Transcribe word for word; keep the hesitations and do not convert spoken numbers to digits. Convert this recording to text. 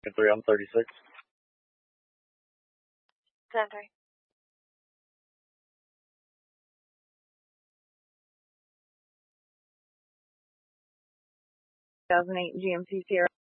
three, I'm thirty-six. ten three. two thousand eight G M C Sierra.